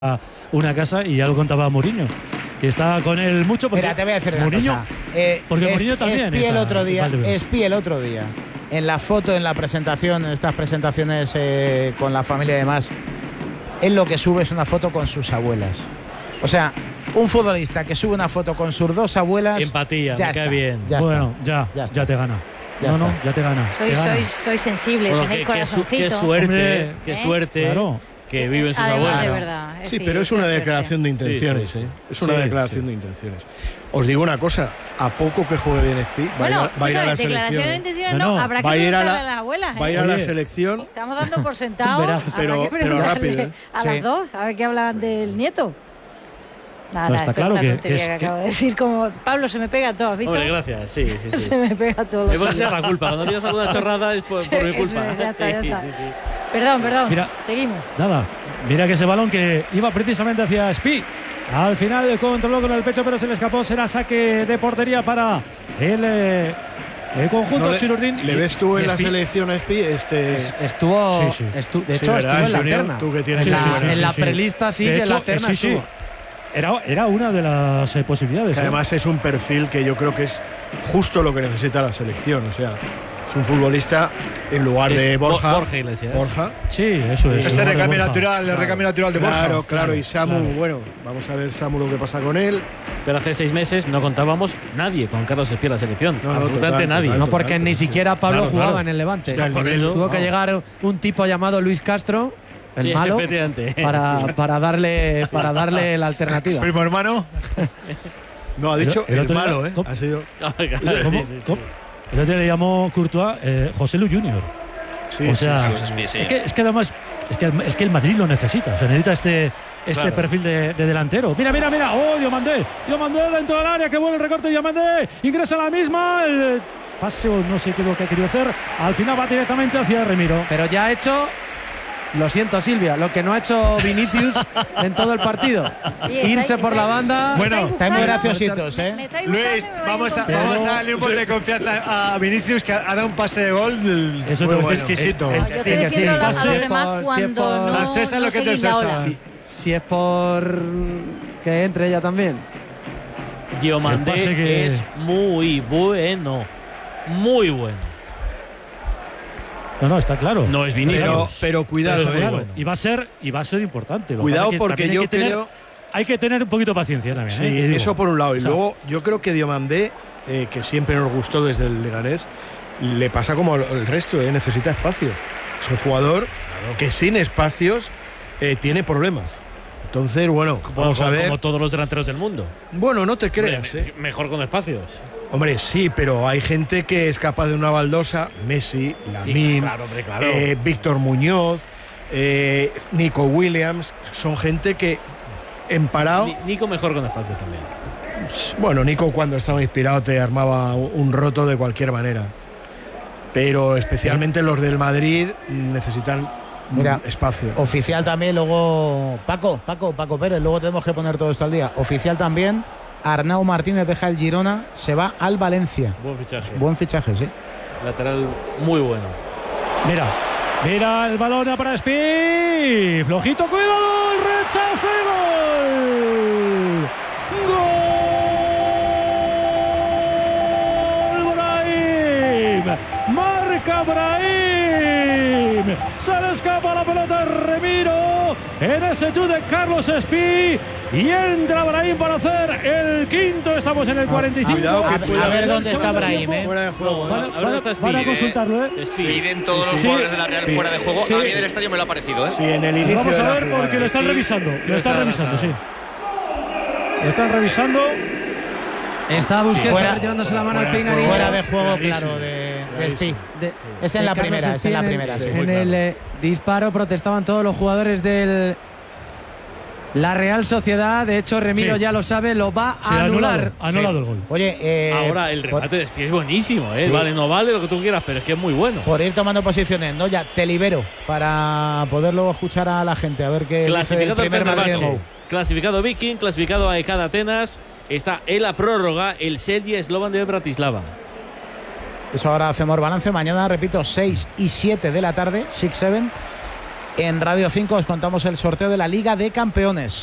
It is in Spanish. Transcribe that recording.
una casa, y ya lo contaba Mourinho, que está con él mucho. Mira, te voy a decir una cosa. Porque Mourinho también. Espí el otro día, en la foto, en la presentación, en estas presentaciones con la familia y demás, él lo que sube es una foto con sus abuelas. O sea, un futbolista que sube una foto con sus dos abuelas. Empatía, ya me cae bien. Bueno, ya te gana. Ya te gana. Soy sensible, bueno, tenéis corazoncito. Qué suerte. Claro. Que viven sus Además, abuelos. de verdad, sí, pero es una declaración de intenciones. Sí. Es una declaración de intenciones. Os digo una cosa, a poco que juegue bien Espí, va a ir a la declaración de intenciones no, habrá que preguntarle a las abuelas. Va a ir a la selección. Estamos dando por sentado. pero rápido. A las dos, a ver qué hablan del nieto. Nada, no, está claro es una tontería que acabo de decir. Como Pablo, se me pega todo, ¿has visto? Hombre, gracias, sí. Se me pega todo. Me vas a echar la culpa. Cuando digas alguna chorrada es por mi culpa. Ya está. Perdón. Mira, seguimos. Nada, mira que ese balón que iba precisamente hacia Espí. Al final controló con el pecho, pero se le escapó. Será saque de portería para el conjunto Chirurdín. ¿Le ves tú en la selección a Espí? Estuvo. De hecho, estuvo en la terna. Tú que tienes en la prelista sí, que en la terna estuvo. Era una de las posibilidades. Además es un perfil que yo creo que es justo lo que necesita la selección. O sea, es un futbolista en lugar de Borja Iglesias. Borja. Sí, eso es. Ese recambio natural, el recambio natural de Borja. Claro. Y Samu, bueno, vamos a ver Samu lo que pasa con él. Pero hace 6 meses no contábamos nadie con Carlos Espí en la selección. Absolutamente nadie. No, porque ni siquiera Pablo jugaba en el Levante. Tuvo que llegar un tipo llamado Luis Castro, el malo, para darle la alternativa. ¿Primo hermano? No, ha dicho el malo, ¿eh? Ha sido. El otro le llamó Courtois José Lu Junior. Sí, o sea, sí. Es que además es que el Madrid lo necesita. O sea, necesita este perfil de delantero. Mira. ¡Oh, Diomandé dentro del área! ¡Qué bueno el recorte de Diomandé! Ingresa a la misma. El pase, no sé qué es lo que ha querido hacer. Al final va directamente hacia Remiro. Pero ya ha hecho. Lo siento, Silvia, lo que no ha hecho Vinicius en todo el partido. Irse por la banda. Bueno, estáis muy graciositos, ¿eh? Luis, vamos a darle un voto de confianza a Vinicius, que ha dado un pase de gol eso muy exquisito. Yo estoy diciendo a los demás cuando no César lo que te César. Si es por que entre ella también. Diomandé es muy bueno. Muy bueno. No, está claro. No es Vinicius. Pero cuidado, bueno. Y va a ser importante. Cuidado porque yo creo. Hay que tener un poquito de paciencia también. Sí, eso por un lado. Y luego yo creo que Diomandé, que siempre nos gustó desde el Leganés, le pasa como el resto, necesita espacios. Es un jugador que sin espacios tiene problemas. Entonces, bueno, vamos a ver. Como todos los delanteros del mundo. Bueno, no te creas. Mejor con espacios. Hombre, sí, pero hay gente que es capaz de una baldosa. Messi, Lamine, claro. Víctor Muñoz, Nico Williams. Son gente que en parado. Nico mejor con espacios también. Bueno, Nico cuando estaba inspirado te armaba un roto de cualquier manera. Pero especialmente los del Madrid necesitan espacio. Oficial también, luego Paco Pérez, luego tenemos que poner todo esto al día. Oficial también. Arnau Martínez deja el Girona, se va al Valencia. Buen fichaje, sí. Lateral muy bueno. Mira el balón para Espí. Flojito, cuidado, el rechazo y gol. ¡Gol! Brahim. Marca Brahim. Se le escapa la pelota a Remiro. En ese chute de Carlos Espí. Y entra Brahim para hacer el quinto. Estamos en el 45. Cuidado, a ver dónde está Brahim, Fuera de juego. Van a consultarlo, Piden todos los jugadores de la Real fuera de juego. A mí en el estadio me lo ha parecido, Sí, en el inicio. Vamos a ver porque lo están revisando. Lo están revisando. Está Busquets llevándose la mano al pinganillo. Fuera de juego, claro, de Espí. Es en la primera, sí. En el disparo protestaban todos los jugadores del la Real Sociedad. De hecho, Remiro ya lo sabe, lo va a anular. Anulado el gol. Oye, ahora el remate de Espí es buenísimo, Vale, no vale lo que tú quieras, pero es que es muy bueno. Por ir tomando posiciones, ¿no? Ya te libero para poder luego escuchar a la gente, a ver qué dice el primer Madrid. Clasificado Viking, clasificado AEK de Atenas. Está en la prórroga el Celje Slovan de Bratislava. Eso ahora hacemos balance. Mañana, repito, 6 y 7 de la tarde, 6-7. En Radio 5 os contamos el sorteo de la Liga de Campeones.